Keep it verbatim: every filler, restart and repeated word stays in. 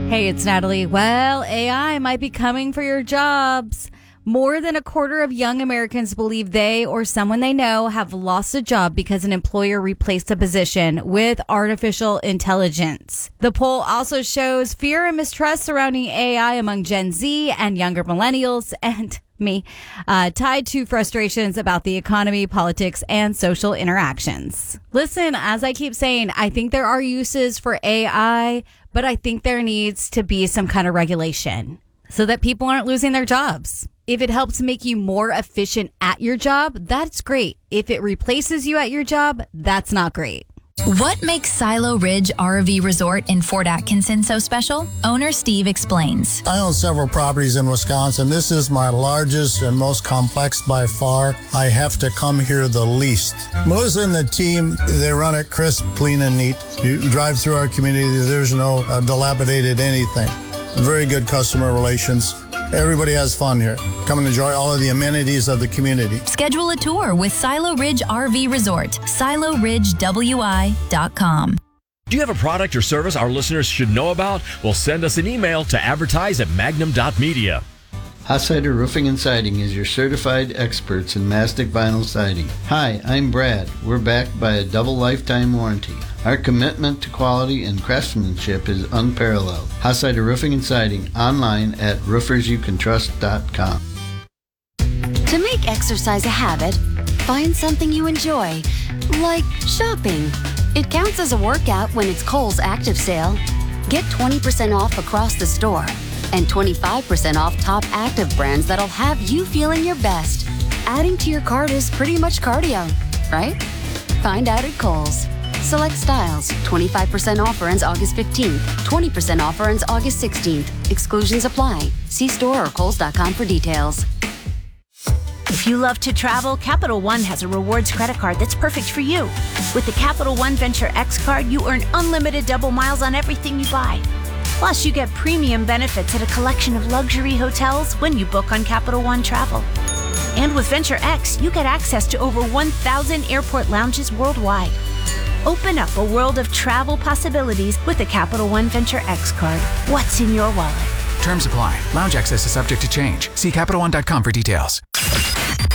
Hey, it's Natalie. Well, A I might be coming for your jobs. More than a quarter of young Americans believe they or someone they know have lost a job because an employer replaced a position with artificial intelligence. The poll also shows fear and mistrust surrounding A I among Gen Z and younger millennials and me, uh, tied to frustrations about the economy, politics, and social interactions. Listen, as I keep saying, I think there are uses for A I, but I think there needs to be some kind of regulation so that people aren't losing their jobs. If it helps make you more efficient at your job, that's great. If it replaces you at your job, that's not great. What makes Silo Ridge R V Resort in Fort Atkinson so special? Owner Steve explains. I own several properties in Wisconsin. This is my largest and most complex by far. I have to come here the least. Melissa and the team, they run it crisp, clean, and neat. You drive through our community, there's no uh, dilapidated anything. Very good customer relations. Everybody has fun here. Come and enjoy all of the amenities of the community. Schedule a tour with Silo Ridge R V Resort. Silo Ridge W I dot com. Do you have a product or service our listeners should know about? Well, send us an email to advertise at magnum dot media. Hossider Roofing and Siding is your certified experts in mastic vinyl siding. Hi, I'm Brad. We're backed by a double lifetime warranty. Our commitment to quality and craftsmanship is unparalleled. Hossider Roofing and Siding, online at roofers you can trust dot com. To make exercise a habit, find something you enjoy, like shopping. It counts as a workout when it's Kohl's Active Sale. Get twenty percent off across the store and twenty-five percent off top active brands that'll have you feeling your best. Adding to your cart is pretty much cardio, right? Find out at Kohl's. Select styles. twenty-five percent offer ends August fifteenth. twenty percent offer ends August sixteenth. Exclusions apply. See store or kohls dot com for details. If you love to travel, Capital One has a rewards credit card that's perfect for you. With the Capital One Venture X card, you earn unlimited double miles on everything you buy. Plus, you get premium benefits at a collection of luxury hotels when you book on Capital One Travel. And with Venture X, you get access to over one thousand airport lounges worldwide. Open up a world of travel possibilities with the Capital One Venture X card. What's in your wallet? Terms apply. Lounge access is subject to change. See Capital One dot com for details.